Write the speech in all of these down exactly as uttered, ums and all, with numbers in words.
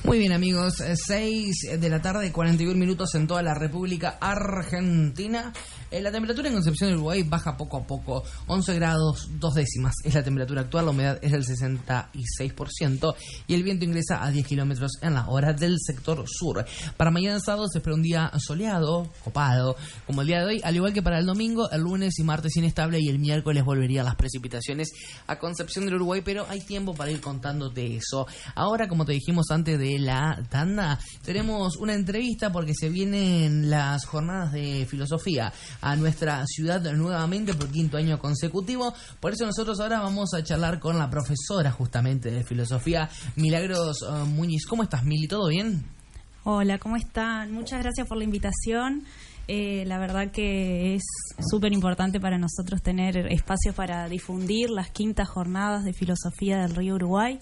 Muy bien, amigos, seis de la tarde, cuarenta y un minutos en toda la República Argentina. Eh, la temperatura en Concepción del Uruguay baja poco a poco, once grados dos décimas es la temperatura actual, la humedad es del sesenta y seis por ciento y el viento ingresa a diez kilómetros en la hora del sector sur. Para mañana sábado se espera un día soleado, copado, como el día de hoy, al igual que para el domingo, el lunes y martes inestable y el miércoles volverían las precipitaciones a Concepción del Uruguay, pero hay tiempo para ir contándote eso. Ahora, como te dijimos antes de la tanda, tenemos una entrevista porque se vienen las jornadas de filosofía a nuestra ciudad nuevamente por quinto año consecutivo. Por eso nosotros ahora vamos a charlar con la profesora justamente de filosofía, Milagros uh, Muñiz. ¿Cómo estás, Mili? ¿Todo bien? Hola, ¿cómo están? Muchas gracias por la invitación. Eh, la verdad que es súper importante para nosotros tener espacios para difundir las quintas jornadas de filosofía del Río Uruguay.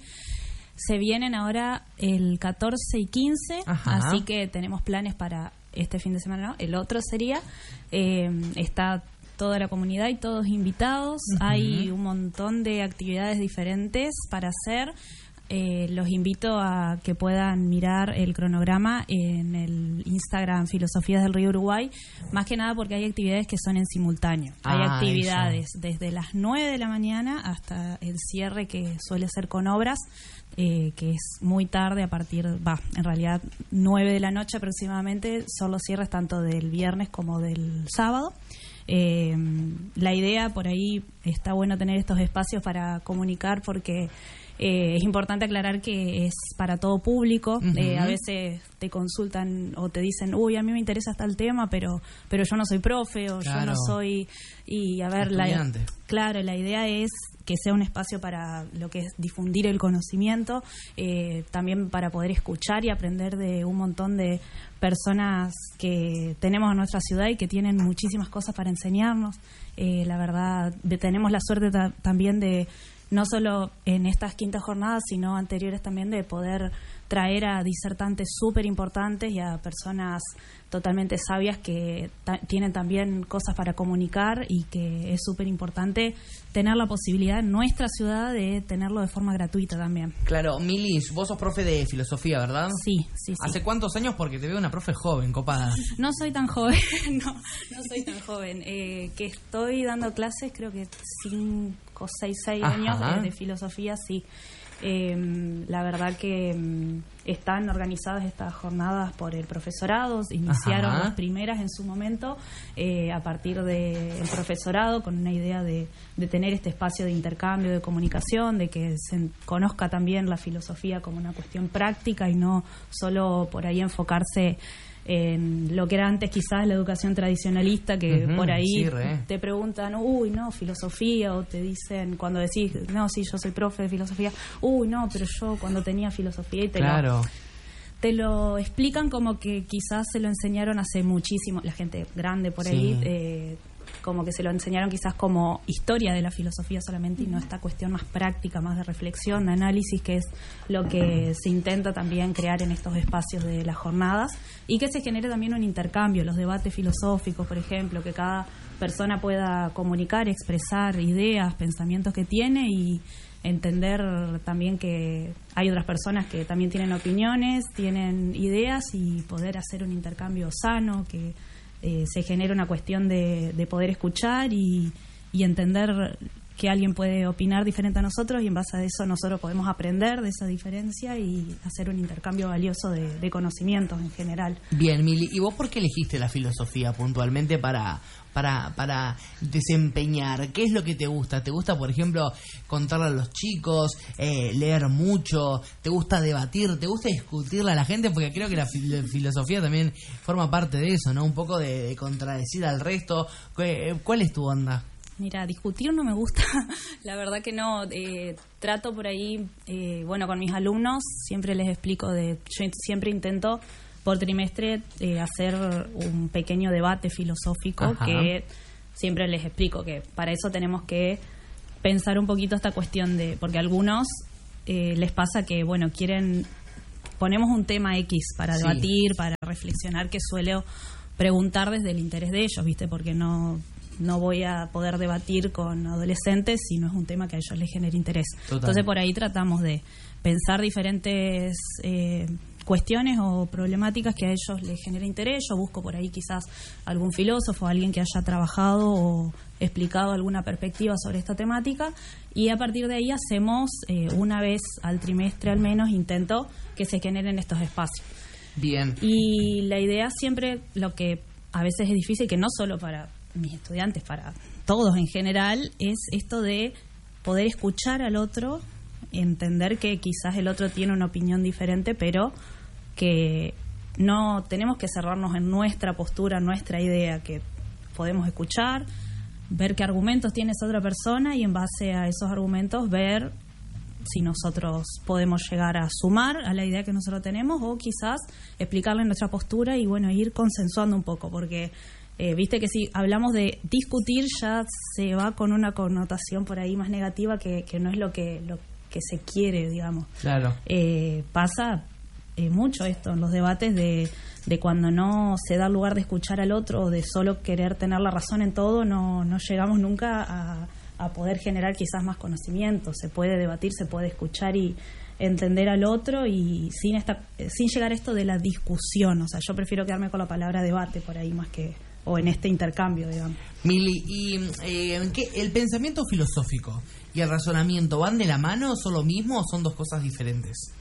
Se vienen ahora el catorce y quince, Ajá. así que tenemos planes para este fin de semana, ¿no? El otro sería, eh, está toda la comunidad y todos invitados, uh-huh. Hay un montón de actividades diferentes para hacer. Eh, los invito a que puedan mirar el cronograma en el Instagram Filosofías del Río Uruguay, más que nada porque hay actividades que son en simultáneo. Ah, hay actividades eso. Desde las nueve de la mañana hasta el cierre, que suele ser con obras, eh, que es muy tarde, a partir, va, en realidad nueve de la noche aproximadamente, son los cierres tanto del viernes como del sábado. Eh, la idea, por ahí está bueno tener estos espacios para comunicar, porque Eh, es importante aclarar que es para todo público. Uh-huh. Eh, a veces te consultan o te dicen, uy, a mí me interesa tal tema, pero pero yo no soy profe o claro. yo no soy... Y a ver, la, claro, la idea es que sea un espacio para lo que es difundir el conocimiento, eh, también para poder escuchar y aprender de un montón de personas que tenemos en nuestra ciudad y que tienen muchísimas cosas para enseñarnos. Eh, la verdad, de, tenemos la suerte ta- también de, no solo en estas quintas jornadas, sino anteriores también, de poder traer a disertantes súper importantes y a personas totalmente sabias que ta- tienen también cosas para comunicar, y que es súper importante tener la posibilidad en nuestra ciudad de tenerlo de forma gratuita también. Claro, Milis, vos sos profe de filosofía, ¿verdad? Sí, sí, sí. ¿Hace cuántos años? Porque te veo una profe joven, copada. No soy tan joven, no, no soy tan joven. Eh, que estoy dando clases, creo que cinco, seis, seis años de, de filosofía, sí. Eh, la verdad que eh, están organizadas estas jornadas por el profesorado. Iniciaron Ajá. las primeras en su momento, eh, a partir del profesorado, con una idea de, de tener este espacio de intercambio, de comunicación, de que se conozca también la filosofía como una cuestión práctica y no solo por ahí enfocarse en lo que era antes quizás la educación tradicionalista, que uh-huh, por ahí sí, te preguntan, uy, no, filosofía, o te dicen, cuando decís, no, sí, yo soy profe de filosofía, uy, no, pero yo cuando tenía filosofía, y te claro. lo te lo explican como que quizás se lo enseñaron hace muchísimo, la gente grande por ahí, sí. eh, como que se lo enseñaron quizás como historia de la filosofía solamente, y no esta cuestión más práctica, más de reflexión, de análisis, que es lo que se intenta también crear en estos espacios de las jornadas, y que se genere también un intercambio, los debates filosóficos, por ejemplo, que cada persona pueda comunicar, expresar ideas, pensamientos que tiene, y entender también que hay otras personas que también tienen opiniones, tienen ideas, y poder hacer un intercambio sano, que Eh, se genera una cuestión de, de poder escuchar y, y entender que alguien puede opinar diferente a nosotros, y en base a eso nosotros podemos aprender de esa diferencia y hacer un intercambio valioso de, de conocimientos en general. Bien, Mili, ¿y vos por qué elegiste la filosofía puntualmente para, para, para desempeñar? ¿Qué es lo que te gusta? ¿Te gusta, por ejemplo, contarle a los chicos, eh, leer mucho? ¿Te gusta debatir? ¿Te gusta discutirle a la gente? Porque creo que la, fi- la filosofía también forma parte de eso, ¿no? Un poco de, de contradecir al resto. ¿Cuál es tu onda? Mira, discutir no me gusta, la verdad que no. Eh, trato por ahí, eh, bueno, con mis alumnos siempre les explico, de, yo siempre intento por trimestre eh, hacer un pequeño debate filosófico. Ajá. Que siempre les explico que para eso tenemos que pensar un poquito esta cuestión de, porque a algunos eh, les pasa que, bueno, quieren, ponemos un tema X para debatir, sí. para reflexionar, que suelo preguntar desde el interés de ellos, ¿viste? Porque no... no voy a poder debatir con adolescentes si no es un tema que a ellos les genere interés. Total. Entonces por ahí tratamos de pensar diferentes eh, cuestiones o problemáticas que a ellos les genera interés. Yo busco por ahí quizás algún filósofo, alguien que haya trabajado o explicado alguna perspectiva sobre esta temática, y a partir de ahí hacemos eh, una vez al trimestre al menos, intento que se generen estos espacios. Bien. Y la idea siempre, lo que a veces es difícil, que no solo para mis estudiantes, para todos en general, es esto de poder escuchar al otro, entender que quizás el otro tiene una opinión diferente, pero que no tenemos que cerrarnos en nuestra postura, en nuestra idea, que podemos escuchar, ver qué argumentos tiene esa otra persona y en base a esos argumentos ver si nosotros podemos llegar a sumar a la idea que nosotros tenemos o quizás explicarle nuestra postura y bueno, ir consensuando un poco, porque eh, viste que si hablamos de discutir ya se va con una connotación por ahí más negativa que, que no es lo que, lo que se quiere, digamos. Claro. Eh, pasa eh, mucho esto en los debates de, de cuando no se da lugar de escuchar al otro o de solo querer tener la razón en todo, no, no llegamos nunca a a poder generar quizás más conocimiento. Se puede debatir, se puede escuchar y entender al otro y sin esta, sin llegar a esto de la discusión. O sea, yo prefiero quedarme con la palabra debate por ahí más que, o en este intercambio, digamos. Mili, ¿y eh, ¿qué, el pensamiento filosófico y el razonamiento van de la mano, son lo mismo o son dos cosas diferentes?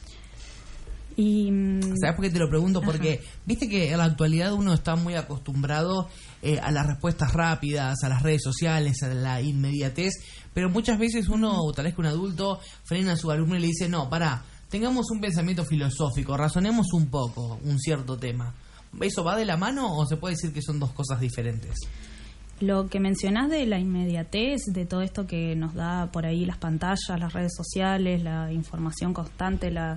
Y, ¿Sabes por qué te lo pregunto? Ajá. Porque viste que en la actualidad uno está muy acostumbrado eh, a las respuestas rápidas, a las redes sociales, a la inmediatez, pero muchas veces uno, tal vez que un adulto, frena a su alumno y le dice, no, pará, tengamos un pensamiento filosófico, razonemos un poco un cierto tema. ¿Eso va de la mano o se puede decir que son dos cosas diferentes? Lo que mencionás de la inmediatez, de todo esto que nos da por ahí las pantallas, las redes sociales, la información constante, la...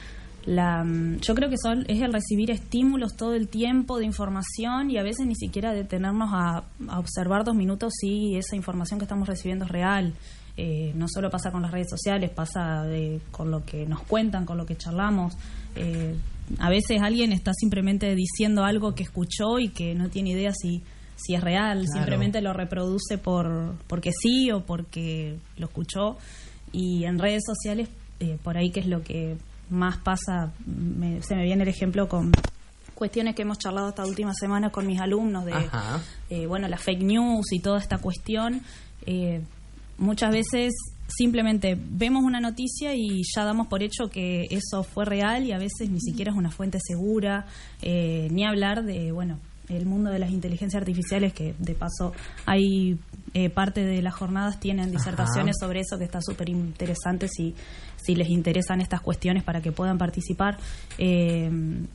La, yo creo que son, es el recibir estímulos todo el tiempo de información y a veces ni siquiera detenernos a, a observar dos minutos si esa información que estamos recibiendo es real. Eh, no solo pasa con las redes sociales, pasa de, con lo que nos cuentan, con lo que charlamos. Eh, a veces alguien está simplemente diciendo algo que escuchó y que no tiene idea si, si es real, claro. Simplemente lo reproduce por porque sí o porque lo escuchó. Y en redes sociales, eh, por ahí que es lo que más pasa, me, se me viene el ejemplo con cuestiones que hemos charlado esta última semana con mis alumnos de eh, bueno, las fake news y toda esta cuestión. Eh, muchas veces simplemente vemos una noticia y ya damos por hecho que eso fue real y a veces ni siquiera es una fuente segura, eh, ni hablar de, bueno, el mundo de las inteligencias artificiales, que de paso hay eh, parte de las jornadas tienen disertaciones Ajá. sobre eso, que está súper interesante si, si les interesan estas cuestiones para que puedan participar. Eh,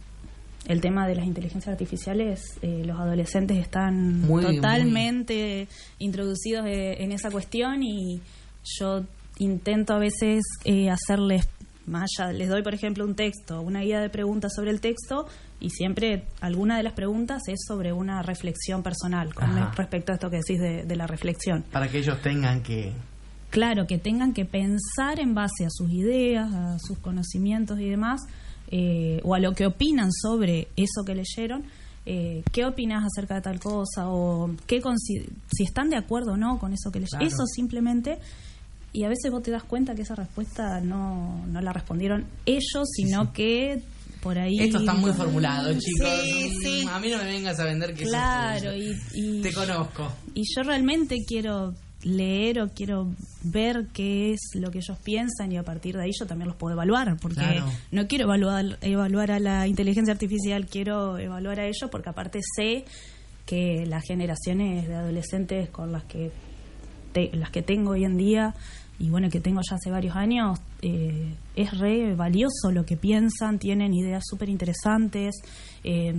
el tema de las inteligencias artificiales, eh, los adolescentes están muy, totalmente muy... introducidos eh, en esa cuestión y yo intento a veces eh, hacerles más allá, les doy por ejemplo un texto, una guía de preguntas sobre el texto y siempre alguna de las preguntas es sobre una reflexión personal con Ajá. respecto a esto que decís de, de la reflexión. Para que ellos tengan que... Claro, que tengan que pensar en base a sus ideas, a sus conocimientos y demás, eh, o a lo que opinan sobre eso que leyeron, eh, qué opinas acerca de tal cosa o qué si están de acuerdo o no con eso que leyeron. Claro. Eso simplemente... Y a veces vos te das cuenta que esa respuesta no, no la respondieron ellos, sino sí, sí. que por ahí... Esto está muy formulado, chicos. Sí, sí. A mí no me vengas a vender que claro, eso es y, y te conozco. Y yo realmente quiero leer o quiero ver qué es lo que ellos piensan y a partir de ahí yo también los puedo evaluar, porque claro. no quiero evaluar, evaluar a la inteligencia artificial, quiero evaluar a ellos porque aparte sé que las generaciones de adolescentes con las que te, las que tengo hoy en día y bueno, que tengo ya hace varios años, eh, es re valioso lo que piensan, tienen ideas súper interesantes, eh,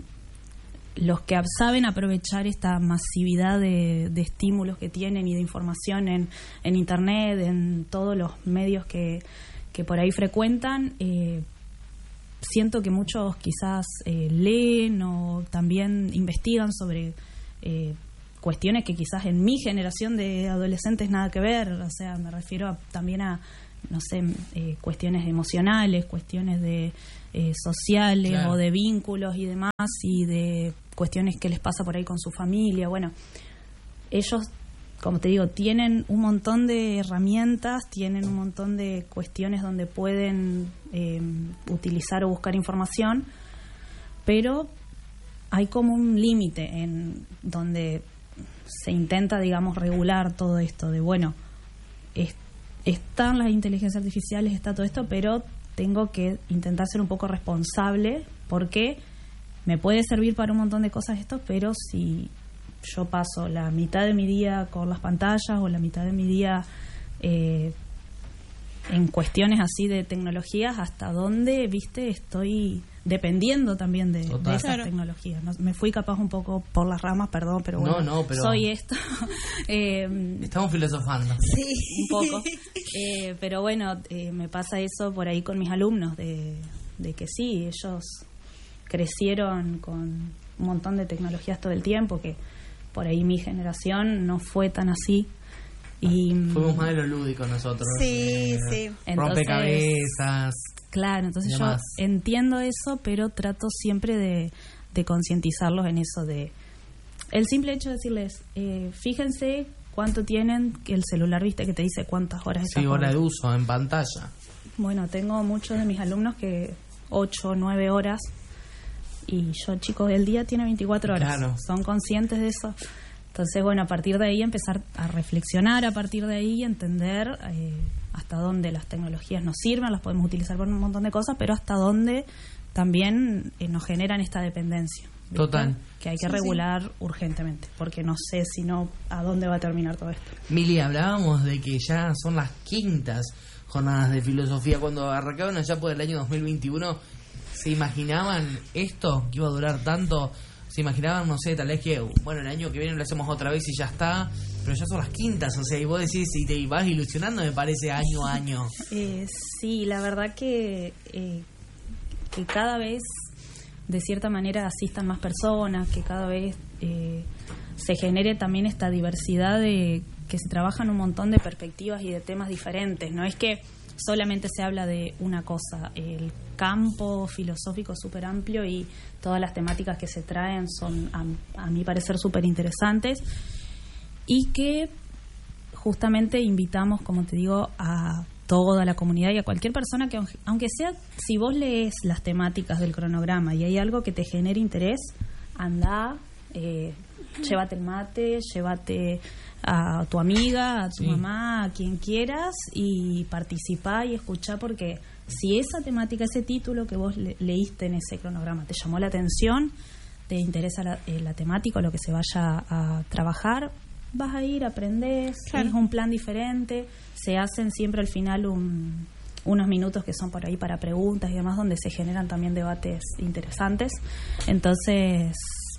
los que saben aprovechar esta masividad de, de estímulos que tienen y de información en, en internet, en todos los medios que, que por ahí frecuentan, eh, siento que muchos quizás eh, leen o también investigan sobre eh, cuestiones que quizás en mi generación de adolescentes nada que ver, o sea, me refiero a, también a, no sé, eh, cuestiones emocionales, cuestiones de eh, sociales claro. o de vínculos y demás, y de cuestiones que les pasa por ahí con su familia. Bueno, ellos como te digo, tienen un montón de herramientas, tienen un montón de cuestiones donde pueden eh, utilizar o buscar información, pero hay como un límite en donde se intenta, digamos, regular todo esto de, bueno, es, están las inteligencias artificiales, está todo esto, pero tengo que intentar ser un poco responsable porque me puede servir para un montón de cosas esto, pero si yo paso la mitad de mi día con las pantallas o la mitad de mi día eh, en cuestiones así de tecnologías, hasta dónde, viste, estoy dependiendo también de, de esas claro. tecnologías. No, me fui capaz un poco por las ramas, perdón, pero bueno, no, no, pero soy esto. eh, Estamos filosofando. Sí, un poco. Eh, pero bueno, eh, me pasa eso por ahí con mis alumnos, de, de que sí, ellos crecieron con un montón de tecnologías todo el tiempo, que por ahí mi generación no fue tan así. Y fuimos más de lo lúdico nosotros. Sí, eh, sí. Rompecabezas. Claro, entonces yo entiendo eso, pero trato siempre de, de concientizarlos en eso de... El simple hecho de decirles, eh, fíjense cuánto tienen, que el celular, viste, que te dice cuántas horas estás. Sí, hora de uso en pantalla. Bueno, tengo muchos de mis alumnos que ocho, nueve horas, y yo, chicos, el día tiene veinticuatro horas. Claro. Son conscientes de eso. Entonces, bueno, a partir de ahí empezar a reflexionar, a partir de ahí entender eh, hasta dónde las tecnologías nos sirven, las podemos utilizar para un montón de cosas, pero hasta dónde también eh, nos generan esta dependencia. ¿Viste? Total. Que hay que sí, regular sí. urgentemente, porque no sé si no, a dónde va a terminar todo esto. Mili, hablábamos de que ya son las quintas jornadas de filosofía. Cuando arrancaron allá por el año dos mil veintiuno, ¿se imaginaban esto que iba a durar tanto? ¿Se imaginaban, no sé, tal vez que, bueno, el año que viene lo hacemos otra vez y ya está? Pero ya son las quintas, o sea, y vos decís, si te vas ilusionando, me parece, año a año. Eh, sí, la verdad que, eh, que cada vez, de cierta manera, asistan más personas, que cada vez eh, se genere también esta diversidad de que se trabajan un montón de perspectivas y de temas diferentes. No es que solamente se habla de una cosa. El campo filosófico es súper amplio y todas las temáticas que se traen son, a, a mi parecer, súper interesantes, y que justamente invitamos, como te digo, a toda la comunidad y a cualquier persona que, aunque sea, si vos lees las temáticas del cronograma y hay algo que te genere interés, anda, eh, llévate el mate, llévate a tu amiga, a tu sí. mamá, a quien quieras, y participá y escuchá, porque si esa temática, ese título que vos le, leíste en ese cronograma te llamó la atención, te interesa la, eh, la temática o lo que se vaya a trabajar, vas a ir, aprendés, claro. es un plan diferente, se hacen siempre al final un, unos minutos que son por ahí para preguntas y demás, donde se generan también debates interesantes. Entonces,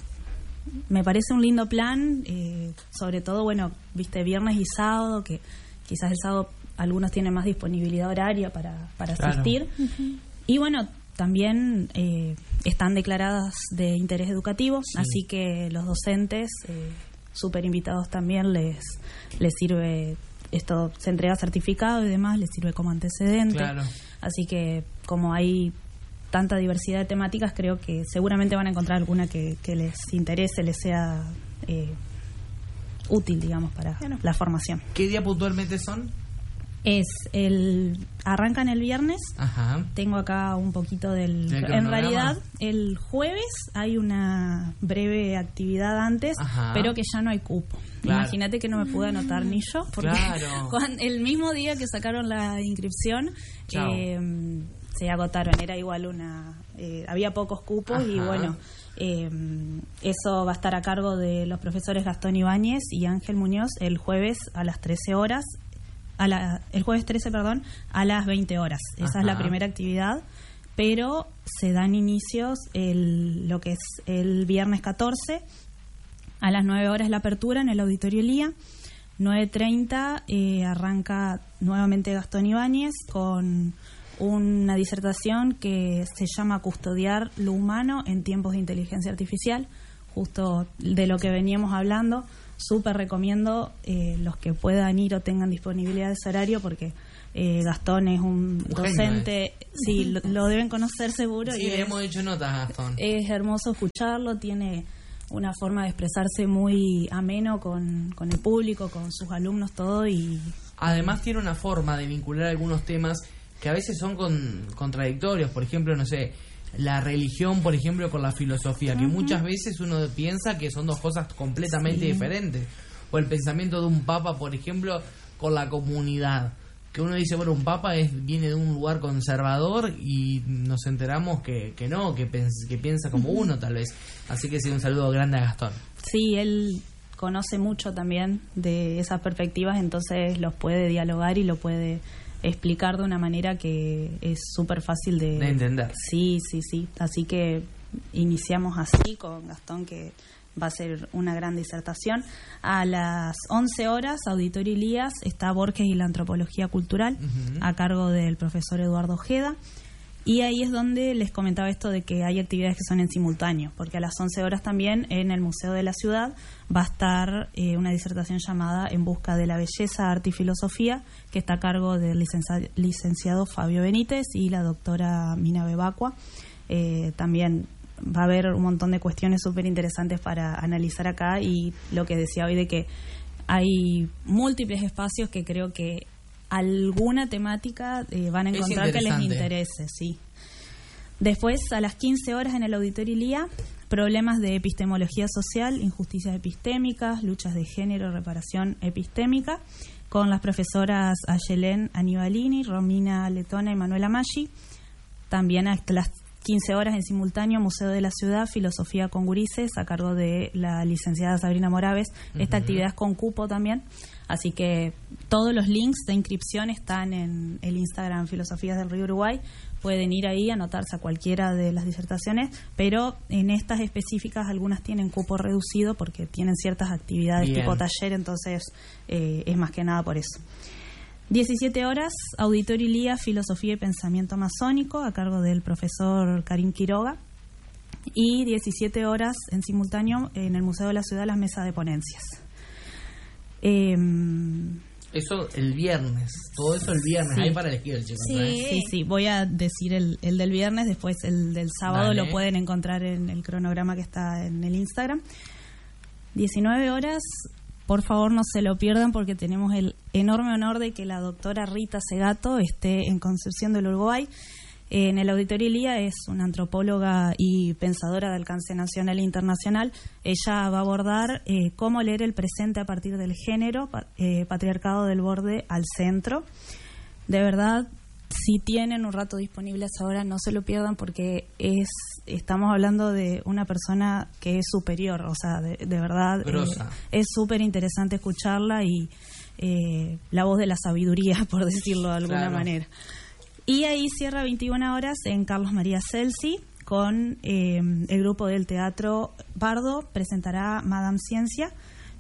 me parece un lindo plan, eh, sobre todo, bueno, viste, viernes y sábado, que quizás el sábado algunos tienen más disponibilidad horaria para, para asistir. Claro. Uh-huh. Y bueno, también eh, están declaradas de interés educativo, sí. así que los docentes, eh, súper invitados también, les, les sirve, esto se entrega certificado y demás, les sirve como antecedente. Claro. Así que como hay tanta diversidad de temáticas, creo que seguramente van a encontrar alguna que, que les interese, les sea eh, útil, digamos, para bueno. la formación. ¿Qué día puntualmente son? Es el arrancan el viernes. Ajá. Tengo acá un poquito del... En realidad, el jueves hay una breve actividad antes, Ajá. pero que ya no hay cupo. Claro. Imagínate que no me pude anotar ni yo, porque claro. cuando, el mismo día que sacaron la inscripción, eh, se agotaron. Era igual una... Eh, había pocos cupos. Ajá. Y bueno... Eh, eso va a estar a cargo de los profesores Gastón Ibáñez y Ángel Muñoz el jueves a las trece horas. A la, el jueves trece, perdón, a las veinte horas. Esa Ajá. es la primera actividad, pero se dan inicios el, lo que es el viernes catorce, a las nueve horas la apertura en el Auditorio Elía. nueve treinta eh, arranca nuevamente Gastón Ibáñez con una disertación que se llama Custodiar lo humano en tiempos de inteligencia artificial, justo de lo que veníamos hablando. Súper recomiendo eh, los que puedan ir o tengan disponibilidad de ese horario, porque eh, Gastón es un docente, sí, lo, lo deben conocer seguro. Sí, y le hemos hecho notas a Gastón. Es hermoso escucharlo, tiene una forma de expresarse muy ameno con, con el público, con sus alumnos, todo. Y además tiene una forma de vincular algunos temas que a veces son con, contradictorios. Por ejemplo, no sé, la religión, por ejemplo, con la filosofía, que uh-huh. muchas veces uno piensa que son dos cosas completamente sí. diferentes. O el pensamiento de un papa, por ejemplo, con la comunidad, que uno dice, bueno, un papa es, viene de un lugar conservador, y nos enteramos que, que no, que, pens, que piensa como uh-huh. uno, tal vez. Así que sí, un saludo grande a Gastón. Sí, él conoce mucho también de esas perspectivas, entonces los puede dialogar y lo puede explicar de una manera que es súper fácil de, de entender. Sí, sí, sí. Así que iniciamos así con Gastón, que va a ser una gran disertación. A las once horas, Auditorio Elías, está Borges y la Antropología Cultural, uh-huh. a cargo del profesor Eduardo Ojeda. Y ahí es donde les comentaba esto de que hay actividades que son en simultáneo, porque a las once horas también en el Museo de la Ciudad va a estar eh, una disertación llamada En busca de la belleza, arte y filosofía, que está a cargo del licenciado, licenciado Fabio Benítez y la doctora Mina Bebacua. Eh, también va a haber un montón de cuestiones súper interesantes para analizar acá, y lo que decía hoy de que hay múltiples espacios que creo que alguna temática eh, van a encontrar que les interese, sí. Después, a las quince horas en el Auditorio Ilía, problemas de epistemología social, injusticias epistémicas, luchas de género, reparación epistémica, con las profesoras Ayelén Anibalini, Romina Letona y Manuela Maggi. También hasta las quince horas en simultáneo, Museo de la Ciudad, Filosofía con Gurises, a cargo de la licenciada Sabrina Moraves. Uh-huh. Esta actividad es con cupo también, así que todos los links de inscripción están en el Instagram Filosofías del Río Uruguay. Pueden ir ahí, anotarse a cualquiera de las disertaciones, pero en estas específicas algunas tienen cupo reducido porque tienen ciertas actividades Bien. tipo taller, entonces eh, es más que nada por eso. diecisiete horas, Auditorio Ilía, Filosofía y Pensamiento Masónico, a cargo del profesor Karim Quiroga. Y diecisiete horas en simultáneo en el Museo de la Ciudad, las mesas de ponencias. Eh, eso el viernes, todo eso el viernes, sí. Ahí para elegir el chico. Sí, sí, sí, voy a decir el, el del viernes, después el del sábado. Dale. Lo pueden encontrar en el cronograma que está en el Instagram. diecinueve horas... Por favor, no se lo pierdan porque tenemos el enorme honor de que la doctora Rita Segato esté en Concepción del Uruguay. En el Auditorio Ilía es una antropóloga y pensadora de alcance nacional e internacional. Ella va a abordar eh, cómo leer el presente a partir del género, eh, patriarcado del borde al centro. De verdad, si tienen un rato disponible a esa hora, no se lo pierdan porque es estamos hablando de una persona que es superior, o sea, de, de verdad eh, es súper interesante escucharla y eh, la voz de la sabiduría, por decirlo de alguna claro. manera. Y ahí cierra veintiuna horas en Carlos María Celsi con eh, el grupo del Teatro Bardo, presentará Madame Ciencia,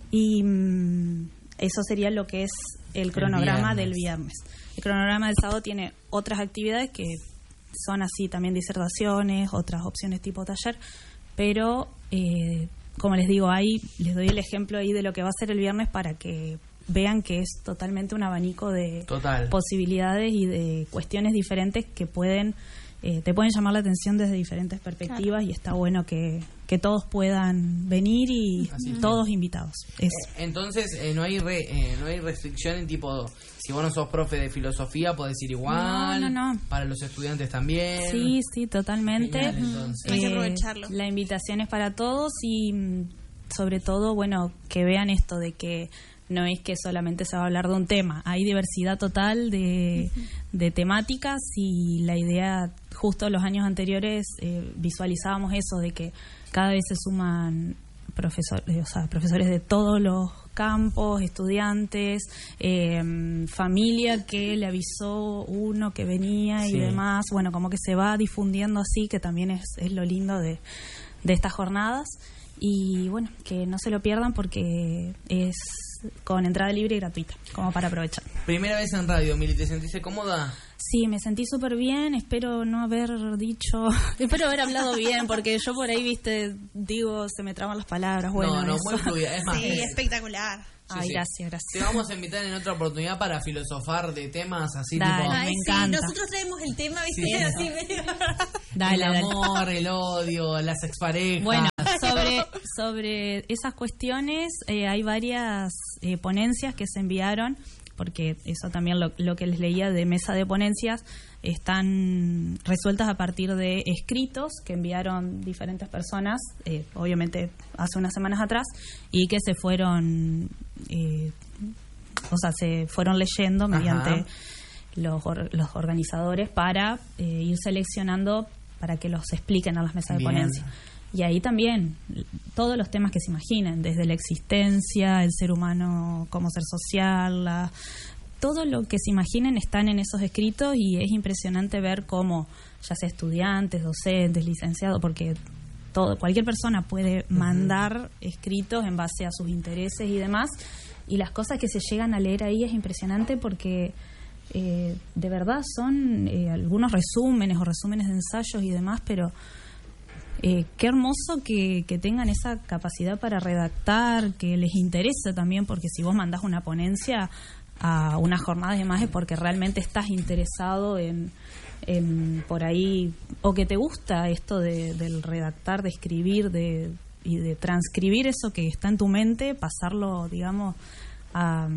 y mm, eso sería lo que es el cronograma el del viernes. El cronograma del sábado tiene otras actividades que son así también disertaciones, otras opciones tipo taller, pero eh, como les digo, ahí les doy el ejemplo ahí de lo que va a ser el viernes para que vean que es totalmente un abanico de Total. posibilidades y de cuestiones diferentes que pueden eh, te pueden llamar la atención desde diferentes perspectivas, claro. y está bueno que, que todos puedan venir y Así todos es. invitados. Eso. Eh, entonces eh, no hay re, eh, no hay restricción en tipo, si vos no sos profe de filosofía podés ir igual, no, no, no. para los estudiantes también. Sí, sí, totalmente. Genial, eh, hay que aprovecharlo. La invitación es para todos y sobre todo, bueno, que vean esto de que no es que solamente se va a hablar de un tema, hay diversidad total de, de temáticas, y la idea, justo los años anteriores eh, visualizábamos eso de que cada vez se suman profesores, o sea, profesores de todos los campos, estudiantes, eh, familia que le avisó uno que venía sí. y demás, bueno, como que se va difundiendo así, que también es, es lo lindo de, de estas jornadas. Y bueno, que no se lo pierdan porque es con entrada libre y gratuita, como para aprovechar. Primera vez en radio, Mili, ¿te sentiste cómoda? Sí, me sentí súper bien, espero no haber dicho, espero haber hablado bien, porque yo por ahí, viste, digo, se me traban las palabras, bueno. No, no, eso. muy fluida, es más. Sí, es espectacular. Sí, Ay, sí. gracias, gracias. Te vamos a invitar en otra oportunidad para filosofar de temas así. Dale, tipo... Ay, me sí, encanta. nosotros traemos el tema, ¿viste? Sí, así medio... Dale, el dale. amor, el odio, las exparejas. Bueno, sobre, sobre esas cuestiones eh, hay varias eh, ponencias que se enviaron, porque eso también lo, lo que les leía de mesa de ponencias están resueltas a partir de escritos que enviaron diferentes personas, eh, obviamente hace unas semanas atrás, y que se fueron, eh, o sea, se fueron leyendo mediante los, or, los organizadores para eh, ir seleccionando para que los expliquen a las mesas Bien. de ponencia. Y ahí también todos los temas que se imaginen, desde la existencia, el ser humano como ser social, la, todo lo que se imaginen están en esos escritos, y es impresionante ver cómo, ya sea estudiantes, docentes, licenciados, porque todo, cualquier persona puede mandar uh-huh. escritos en base a sus intereses y demás, y las cosas que se llegan a leer ahí es impresionante porque eh, de verdad son eh, algunos resúmenes o resúmenes de ensayos y demás, pero Eh, qué hermoso que, que tengan esa capacidad para redactar, que les interesa también, porque si vos mandás una ponencia a una jornada y demás es porque realmente estás interesado en, en por ahí, o que te gusta esto de, del redactar, de escribir, de y de transcribir eso que está en tu mente, pasarlo, digamos, a...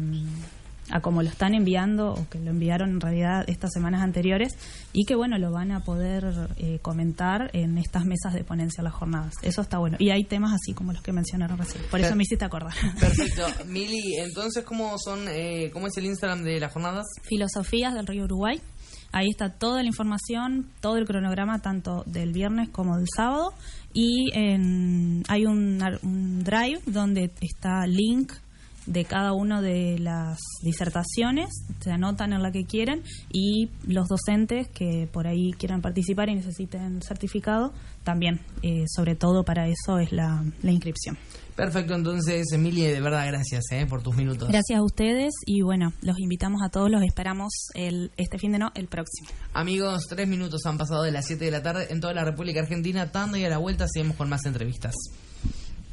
a como lo están enviando o que lo enviaron en realidad estas semanas anteriores, y que bueno, lo van a poder eh, comentar en estas mesas de ponencia a las jornadas. Eso está bueno. Y hay temas así como los que mencionaron recién. Por eso me hiciste acordar. Perfecto. Mili, entonces, ¿cómo son, eh, cómo es el Instagram de las jornadas? Filosofías del Río Uruguay. Ahí está toda la información, todo el cronograma, tanto del viernes como del sábado. Y en, hay un, un drive donde está link de cada una de las disertaciones, se anotan en la que quieren, y los docentes que por ahí quieran participar y necesiten certificado, también, eh, sobre todo para eso es la, la inscripción. Perfecto, entonces, Emilia, de verdad, gracias eh, por tus minutos. Gracias a ustedes, y bueno, los invitamos a todos, los esperamos el este fin de no, el próximo. Amigos, tres minutos han pasado de las siete de la tarde en toda la República Argentina, tanda y a la vuelta seguimos con más entrevistas.